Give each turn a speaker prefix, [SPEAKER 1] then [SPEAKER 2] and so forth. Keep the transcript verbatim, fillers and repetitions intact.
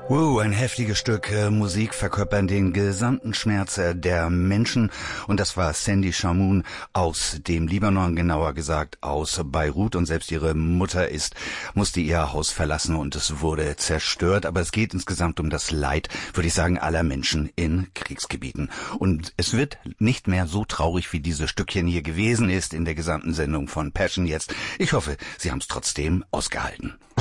[SPEAKER 1] Wow, ein heftiges Stück äh, Musik verkörpern den gesamten Schmerz äh, der Menschen. Und das war Sandy Shamoun aus dem Libanon, genauer gesagt aus Beirut. Und selbst ihre Mutter ist, musste ihr Haus verlassen und es wurde zerstört. Aber es geht insgesamt um das Leid, würde ich sagen, aller Menschen in Kriegsgebieten. Und es wird nicht mehr so traurig, wie dieses Stückchen hier gewesen ist in der gesamten Sendung von Passion jetzt. Ich hoffe, Sie haben es trotzdem ausgehalten.